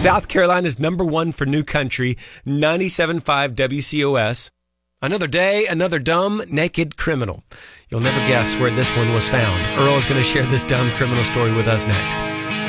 South Carolina's #1 for new country, 97.5 WCOS. Another day, another dumb, naked criminal. You'll never guess where this one was found. Earl is going to share this dumb criminal story with us next.